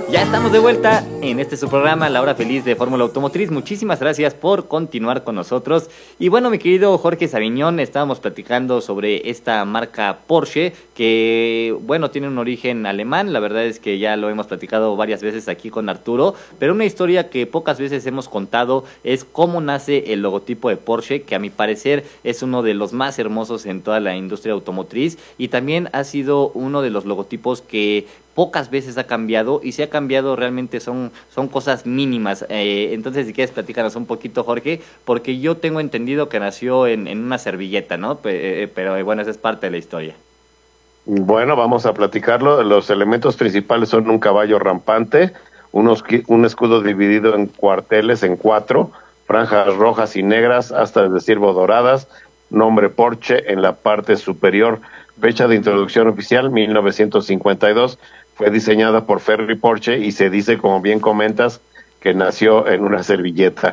Ya estamos de vuelta en su programa, La Hora Feliz de Fórmula Automotriz. Muchísimas gracias por continuar con nosotros. Y bueno, mi querido Jorge Saviñón, estábamos platicando sobre esta marca Porsche, que bueno, tiene un origen alemán. La verdad es que ya lo hemos platicado varias veces aquí con Arturo, pero una historia que pocas veces hemos contado es cómo nace el logotipo de Porsche, que a mi parecer es uno de los más hermosos en toda la industria automotriz, y también ha sido uno de los logotipos que pocas veces ha cambiado, y si ha cambiado realmente son cosas mínimas. Entonces, si quieres, platícanos un poquito, Jorge, porque yo tengo entendido que nació en una servilleta, ¿no? Pero bueno, esa es parte de la historia. Bueno, vamos a platicarlo. Los elementos principales son un caballo rampante, un escudo dividido en cuarteles, en 4, franjas rojas y negras, astas de ciervo doradas, nombre Porsche en la parte superior, fecha de introducción oficial 1952, fue diseñada por Ferry Porsche y se dice, como bien comentas, que nació en una servilleta.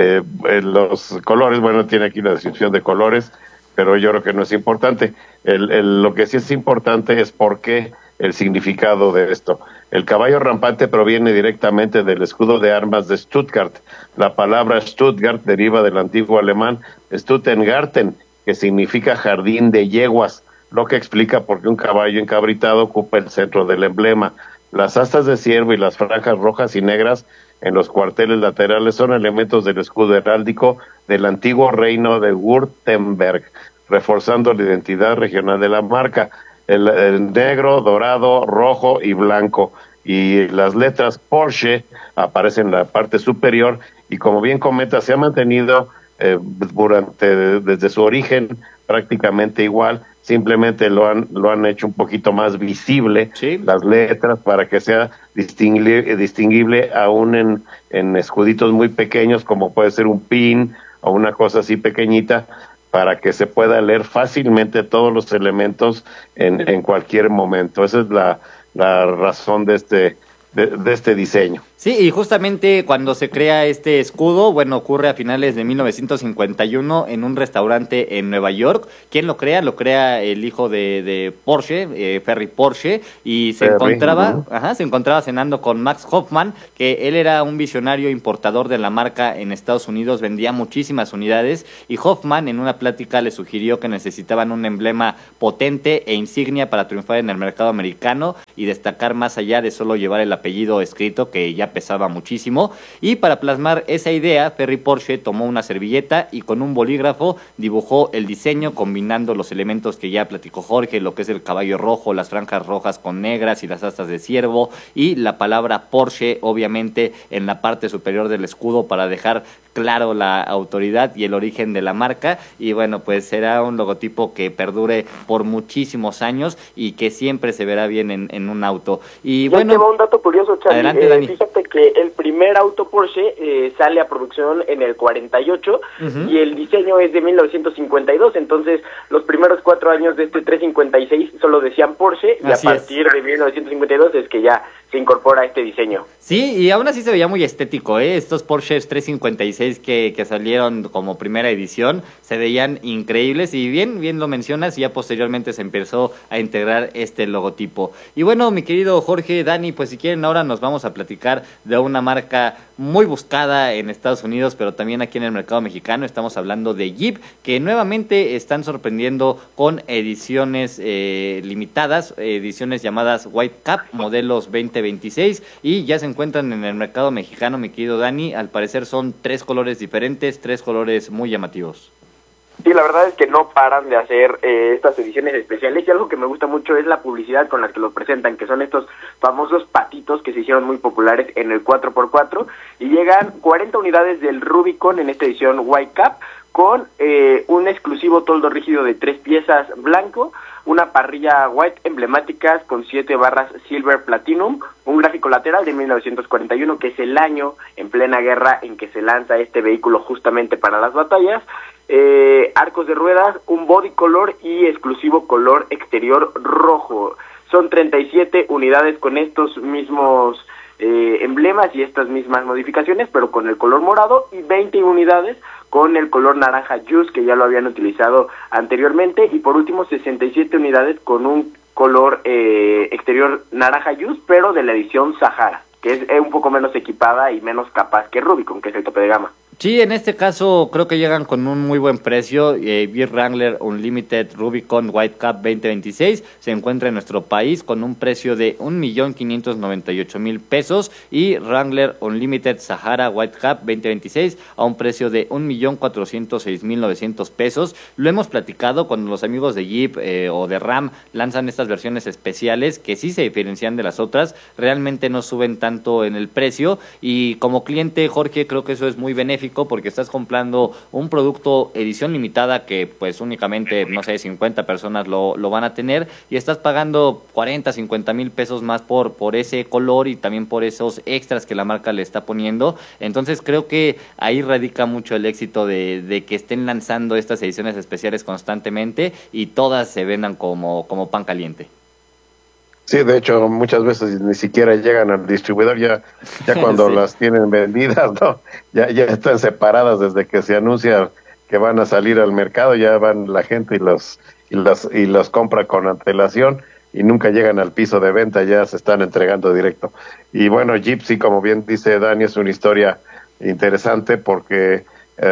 Los colores, bueno, tiene aquí la descripción de colores, pero yo creo que no es importante. Lo que sí es importante es por qué, el significado de esto. El caballo rampante proviene directamente del escudo de armas de Stuttgart. La palabra Stuttgart deriva del antiguo alemán Stuttengarten, que significa jardín de yeguas, lo que explica por qué un caballo encabritado ocupa el centro del emblema. Las astas de ciervo y las franjas rojas y negras en los cuarteles laterales son elementos del escudo heráldico del antiguo reino de Württemberg, reforzando la identidad regional de la marca. El negro, dorado, rojo y blanco, y las letras Porsche aparecen en la parte superior, y como bien comenta, se ha mantenido desde su origen prácticamente igual, simplemente lo han hecho un poquito más visible, sí, las letras, para que sea distinguible aún en escuditos muy pequeños, como puede ser un pin o una cosa así pequeñita, para que se pueda leer fácilmente todos los elementos en cualquier momento. Esa es la razón de este diseño. Sí, y justamente cuando se crea este escudo, bueno, ocurre a finales de 1951 en un restaurante en Nueva York. ¿Quién lo crea? Lo crea el hijo de Porsche, Ferry Porsche, y se encontraba cenando con Max Hoffman, que él era un visionario importador de la marca en Estados Unidos, vendía muchísimas unidades, y Hoffman en una plática le sugirió que necesitaban un emblema potente e insignia para triunfar en el mercado americano y destacar más allá de solo llevar el apellido escrito, que ya pesaba muchísimo. Y para plasmar esa idea, Ferry Porsche tomó una servilleta y con un bolígrafo dibujó el diseño, combinando los elementos que ya platicó Jorge, lo que es el caballo rojo, las franjas rojas con negras y las astas de ciervo, y la palabra Porsche obviamente en la parte superior del escudo, para dejar claro la autoridad y el origen de la marca. Y bueno, pues será un logotipo que perdure por muchísimos años y que siempre se verá bien en un auto. Y bueno, un dato curioso, Charlie. Adelante, Dani. Fíjate que el primer auto Porsche sale a producción en el 48, y el diseño es de 1952, entonces los primeros 4 años de este 356 solo decían Porsche, y así a partir de 1952 es que ya se incorpora este diseño. Sí, y aún así se veía muy estético, estos Porsche 356 que salieron como primera edición, se veían increíbles, y bien lo mencionas, y ya posteriormente se empezó a integrar este logotipo. Y bueno, mi querido Jorge, Dani, pues si quieren ahora nos vamos a platicar de una marca muy buscada en Estados Unidos, pero también aquí en el mercado mexicano. Estamos hablando de Jeep, que nuevamente están sorprendiendo con ediciones limitadas, ediciones llamadas White Cap, modelos 2026, y ya se encuentran en el mercado mexicano, mi querido Dani. Al parecer son 3 colores diferentes, 3 colores muy llamativos. Sí, la verdad es que no paran de hacer estas ediciones especiales, y algo que me gusta mucho es la publicidad con la que lo presentan, que son estos famosos patitos que se hicieron muy populares en el 4x4, y llegan 40 unidades del Rubicon en esta edición White Cap, con un exclusivo toldo rígido de 3 piezas blanco, una parrilla white emblemáticas con 7 barras silver platinum, un gráfico lateral de 1941, que es el año en plena guerra en que se lanza este vehículo justamente para las batallas, arcos de ruedas, un body color y exclusivo color exterior rojo. Son 37 unidades con estos mismos emblemas y estas mismas modificaciones, pero con el color morado, y 20 unidades con el color naranja juice, que ya lo habían utilizado anteriormente, y por último 67 unidades con un color exterior naranja juice, pero de la edición Sahara. que es un poco menos equipada y menos capaz que Rubicon, que es el tope de gama. Sí, en este caso creo que llegan con un muy buen precio. Jeep Wrangler Unlimited Rubicon Whitecap 2026 se encuentra en nuestro país con un precio de 1.598.000 pesos y Wrangler Unlimited Sahara Whitecap 2026 a un precio de 1.406.900 pesos. Lo hemos platicado cuando los amigos de Jeep o de Ram lanzan estas versiones especiales que sí se diferencian de las otras, realmente no suben tanto en el precio y como cliente, Jorge, creo que eso es muy benéfico porque estás comprando un producto edición limitada que pues únicamente, no sé, 50 personas lo van a tener y estás pagando 40, 50,000 pesos más por ese color y también por esos extras que la marca le está poniendo. Entonces creo que ahí radica mucho el éxito de que estén lanzando estas ediciones especiales constantemente y todas se vendan como pan caliente. Sí, de hecho, muchas veces ni siquiera llegan al distribuidor, ya cuando sí las tienen vendidas, ¿no? Ya están separadas desde que se anuncia que van a salir al mercado, ya van la gente y los compra con antelación y nunca llegan al piso de venta, ya se están entregando directo. Y bueno, Jeep, sí, como bien dice Dani, es una historia interesante porque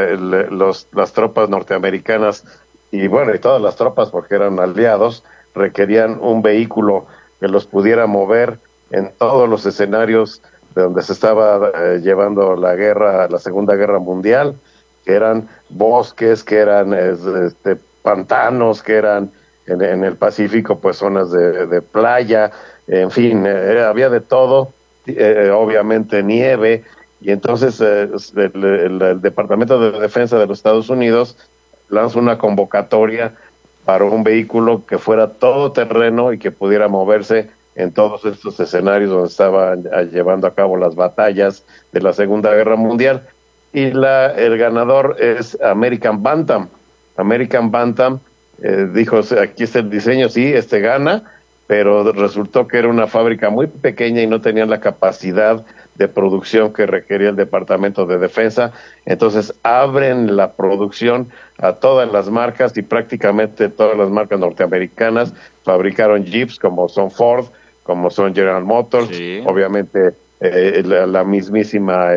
las tropas norteamericanas y bueno, y todas las tropas, porque eran aliados, requerían un vehículo que los pudiera mover en todos los escenarios de donde se estaba llevando la Segunda Guerra Mundial, que eran bosques, que eran pantanos, que eran en el Pacífico pues zonas de playa, en fin, había de todo, obviamente nieve, y entonces el Departamento de Defensa de los Estados Unidos lanza una convocatoria para un vehículo que fuera todoterreno y que pudiera moverse en todos estos escenarios donde estaban llevando a cabo las batallas de la Segunda Guerra Mundial. Y el ganador es American Bantam. American Bantam dijo, aquí está el diseño, sí, gana, pero resultó que era una fábrica muy pequeña y no tenían la capacidad de producción que requería el Departamento de Defensa. Entonces abren la producción a todas las marcas y prácticamente todas las marcas norteamericanas fabricaron Jeeps como son Ford, como son General Motors, sí, obviamente la mismísima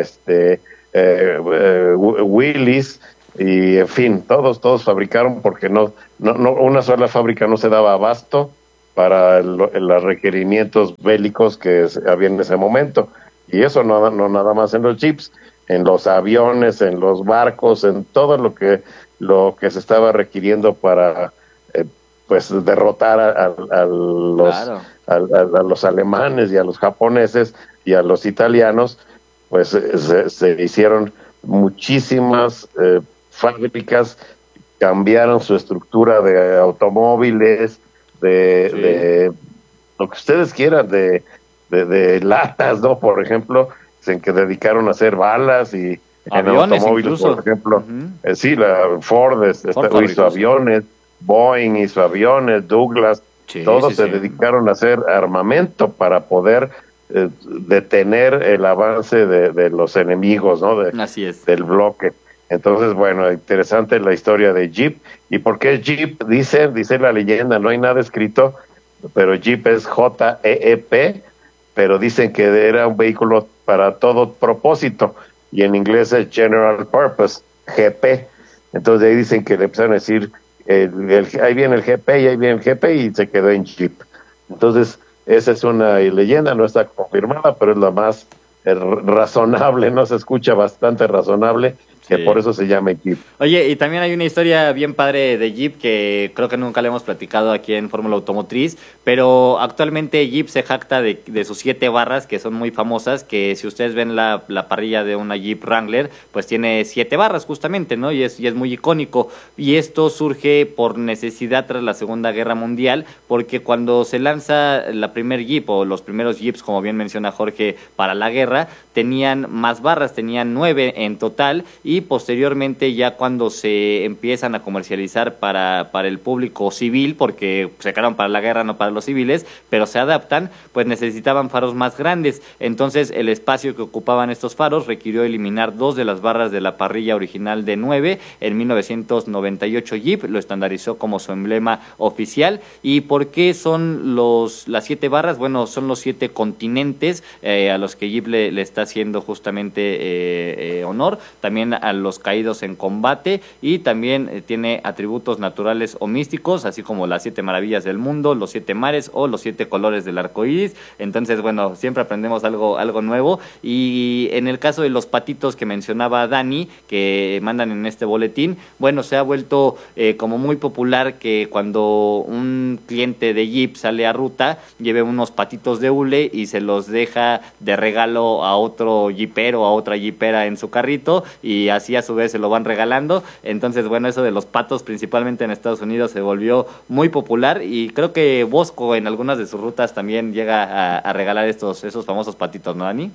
Willys, y en fin, todos fabricaron porque no una sola fábrica no se daba abasto para los requerimientos bélicos que había en ese momento. Y eso no nada más en los jeeps, en los aviones, en los barcos, en todo lo que se estaba requiriendo para pues derrotar a los alemanes y a los japoneses y a los italianos. Pues se hicieron muchísimas fábricas, cambiaron su estructura de automóviles, de lo que ustedes quieran, de latas, ¿no? Por ejemplo, en que dedicaron a hacer balas y aviones, en automóviles, incluso. Por ejemplo. Sí, Ford hizo aviones, Boeing hizo aviones, Douglas, todos se dedicaron a hacer armamento para poder detener el avance de los enemigos, ¿no? Así es. Del bloque. Entonces, bueno, interesante la historia de Jeep. ¿Y por qué Jeep? Dice la leyenda, no hay nada escrito, pero Jeep es Jeep, pero dicen que era un vehículo para todo propósito, y en inglés es General Purpose, GP. Entonces ahí dicen que le empezaron a decir, ahí viene el GP y ahí viene el GP, y se quedó en Jeep. Entonces, esa es una leyenda, no está confirmada, pero es la más razonable, ¿no? Se escucha bastante razonable, que por eso se llama Jeep. Oye, y también hay una historia bien padre de Jeep que creo que nunca le hemos platicado aquí en Fórmula Automotriz, pero actualmente Jeep se jacta de sus 7 barras, que son muy famosas, que si ustedes ven la parrilla de una Jeep Wrangler, pues tiene 7 barras justamente, ¿no? Y es muy icónico. Y esto surge por necesidad tras la Segunda Guerra Mundial, porque cuando se lanza la primer Jeep, o los primeros Jeeps, como bien menciona Jorge, para la guerra, tenían más barras, tenían 9 en total, y y posteriormente ya cuando se empiezan a comercializar para el público civil, porque se crearon para la guerra, no para los civiles, pero se adaptan, pues necesitaban faros más grandes. Entonces el espacio que ocupaban estos faros requirió eliminar 2 de las barras de la parrilla original de 9. En 1998 Jeep lo estandarizó como su emblema oficial. ¿Y por qué son las 7 barras? Bueno, son los 7 continentes a los que Jeep le está haciendo justamente honor, también a los caídos en combate, y también tiene atributos naturales o místicos, así como las 7 maravillas del mundo, los 7 mares o los 7 colores del arco iris. Entonces, bueno, siempre aprendemos algo nuevo. Y en el caso de los patitos que mencionaba Dani, que mandan en este boletín, bueno, se ha vuelto como muy popular que cuando un cliente de Jeep sale a ruta, lleve unos patitos de hule y se los deja de regalo a otro jeepero, a otra jeepera en su carrito, y así a su vez se lo van regalando. Entonces, bueno, eso de los patos, principalmente en Estados Unidos, se volvió muy popular, y creo que Bosco en algunas de sus rutas también llega a regalar esos famosos patitos, ¿no, Dani?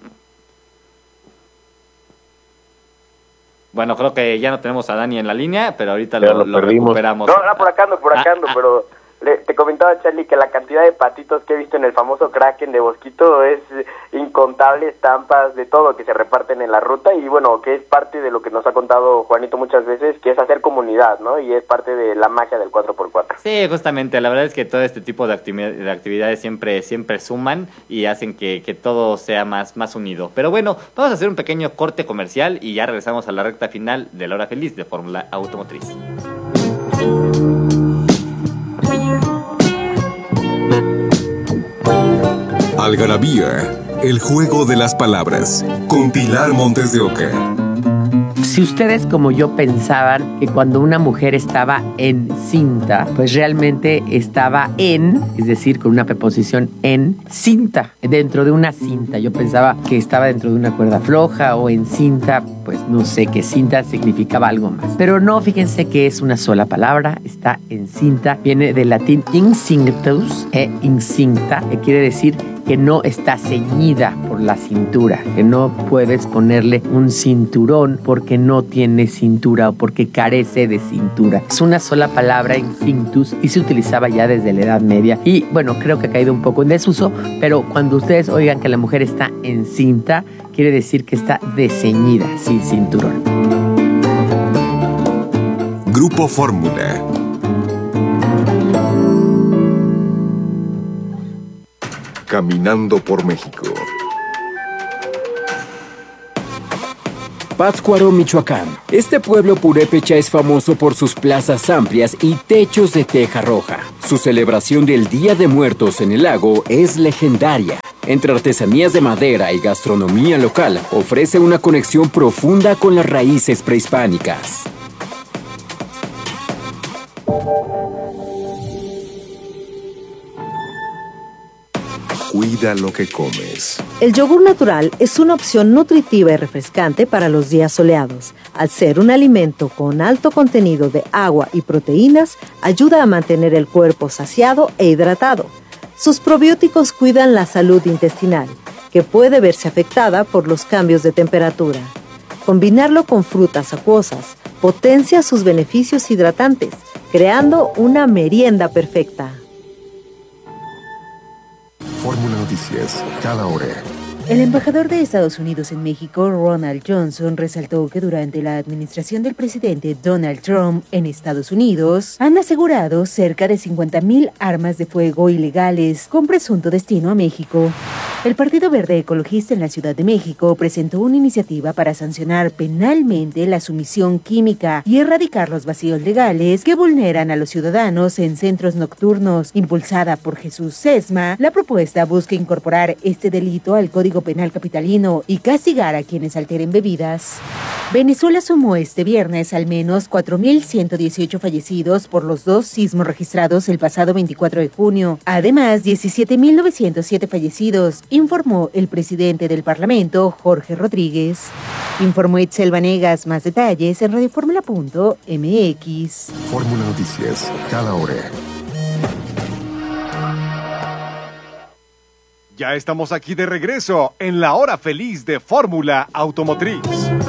Bueno, creo que ya no tenemos a Dani en la línea, pero ahorita lo recuperamos. No, por acá ando, pero te comentaba, Charlie, que la cantidad de patitos que he visto en el famoso Kraken de Bosquito es incontable, estampas de todo que se reparten en la ruta, y bueno, que es parte de lo que nos ha contado Juanito muchas veces, que es hacer comunidad, ¿no? Y es parte de la magia del 4x4. Sí, justamente, la verdad es que todo este tipo de actividades siempre suman y hacen que todo sea más unido. Pero bueno, vamos a hacer un pequeño corte comercial y ya regresamos a la recta final de la hora feliz de Fórmula Automotriz. Algarabía, el juego de las palabras, con Pilar Montes de Oca. Si ustedes como yo pensaban que cuando una mujer estaba encinta, pues realmente estaba es decir, con una preposición en cinta, dentro de una cinta. Yo pensaba que estaba dentro de una cuerda floja o en cinta, pues no sé, que cinta significaba algo más. Pero no, fíjense que es una sola palabra, está encinta, viene del latín incinctus incinta, que quiere decir que no está ceñida por la cintura, que no puedes ponerle un cinturón porque no tiene cintura o porque carece de cintura. Es una sola palabra, incinctus, y se utilizaba ya desde la Edad Media. Y bueno, creo que ha caído un poco en desuso, pero cuando ustedes oigan que la mujer está encinta, quiere decir que está desceñida, sin cinturón. Grupo Fórmula. Caminando por México. Pátzcuaro, Michoacán. Este pueblo purépecha es famoso por sus plazas amplias y techos de teja roja. Su celebración del Día de Muertos en el lago es legendaria. Entre artesanías de madera y gastronomía local, ofrece una conexión profunda con las raíces prehispánicas. Cuida lo que comes. El yogur natural es una opción nutritiva y refrescante para los días soleados. Al ser un alimento con alto contenido de agua y proteínas, ayuda a mantener el cuerpo saciado e hidratado. Sus probióticos cuidan la salud intestinal, que puede verse afectada por los cambios de temperatura. Combinarlo con frutas acuosas potencia sus beneficios hidratantes, creando una merienda perfecta. Fórmula Noticias, cada hora. El embajador de Estados Unidos en México, Ronald Johnson, resaltó que durante la administración del presidente Donald Trump en Estados Unidos han asegurado cerca de 50,000 armas de fuego ilegales con presunto destino a México. El Partido Verde Ecologista en la Ciudad de México presentó una iniciativa para sancionar penalmente la sumisión química y erradicar los vacíos legales que vulneran a los ciudadanos en centros nocturnos. Impulsada por Jesús Sesma, la propuesta busca incorporar este delito al Código Penal capitalino y castigar a quienes alteren bebidas. Venezuela sumó este viernes al menos 4,118 fallecidos por los 2 sismos registrados el pasado 24 de junio. Además, 17,907 fallecidos, informó el presidente del Parlamento, Jorge Rodríguez. Informó Itzel Vanegas. Más detalles en radioformula.mx. Fórmula Noticias, cada hora. Ya estamos aquí de regreso en la hora feliz de Fórmula Automotriz.